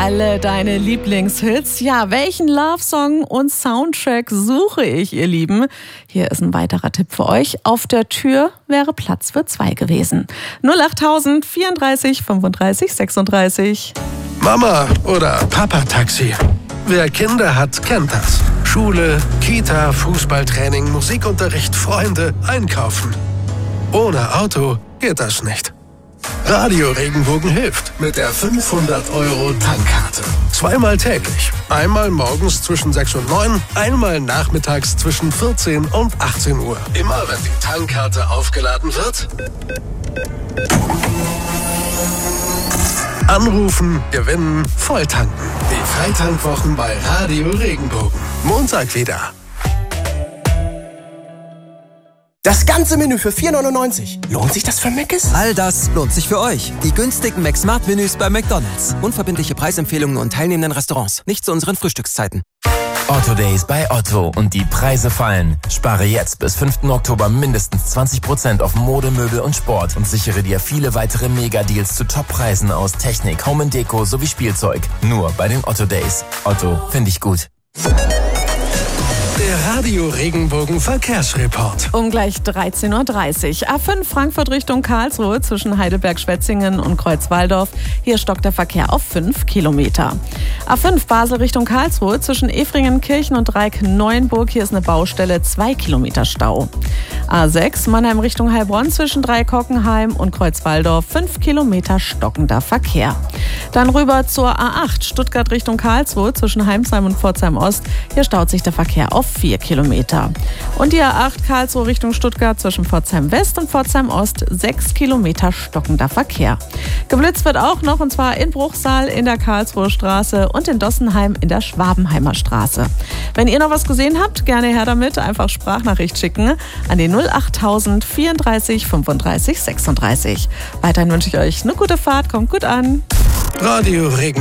alle deine Lieblingshits. Ja, welchen Love-Song und Soundtrack suche ich, ihr Lieben? Hier ist ein weiterer Tipp für euch. Auf der Tür wäre Platz für 2 gewesen. 08000 34 35 36. Mama oder Papa-Taxi. Wer Kinder hat, kennt das. Schule, Kita, Fußballtraining, Musikunterricht, Freunde, Einkaufen. Ohne Auto geht das nicht. Radio Regenbogen hilft mit der 500-Euro-Tankkarte. 2-mal täglich. Einmal morgens zwischen 6 und 9, einmal nachmittags zwischen 14 und 18 Uhr. Immer wenn die Tankkarte aufgeladen wird, anrufen, gewinnen, volltanken. Die Freitankwwochen bei Radio Regenbogen. Montag wieder. Das ganze Menü für 4,99. Lohnt sich das für Mc's? All das lohnt sich für euch. Die günstigen McSmart-Menüs bei McDonald's. Unverbindliche Preisempfehlungen und teilnehmenden Restaurants. Nicht zu unseren Frühstückszeiten. Otto Days bei Otto und die Preise fallen. Spare jetzt bis 5. Oktober mindestens 20% auf Mode, Möbel und Sport und sichere dir viele weitere Mega-Deals zu Top-Preisen aus Technik, Home & Deko sowie Spielzeug. Nur bei den Otto Days. Otto, finde ich gut. Der Radio Regenbogen Verkehrsreport. Um gleich 13.30 Uhr. A5 Frankfurt Richtung Karlsruhe zwischen Heidelberg-Schwetzingen und Kreuzwaldorf. Hier stockt der Verkehr auf 5 Kilometer. A5 Basel Richtung Karlsruhe zwischen Efringen, Kirchen und Dreieck-Neuenburg. Hier ist eine Baustelle, 2 Kilometer Stau. A6 Mannheim Richtung Heilbronn zwischen Dreieck-Hockenheim und Kreuzwaldorf. 5 Kilometer stockender Verkehr. Dann rüber zur A8 Stuttgart Richtung Karlsruhe zwischen Heimsheim und Pforzheim Ost. Hier staut sich der Verkehr auf 4 Kilometer. Und die A8 Karlsruhe Richtung Stuttgart zwischen Pforzheim West und Pforzheim Ost, 6 Kilometer stockender Verkehr. Geblitzt wird auch noch, und zwar in Bruchsal in der Karlsruher Straße und in Dossenheim in der Schwabenheimer Straße. Wenn ihr noch was gesehen habt, gerne her damit, einfach Sprachnachricht schicken an die 08000 34 35 36. Weiterhin wünsche ich euch eine gute Fahrt, kommt gut an. Radio Regenbogen.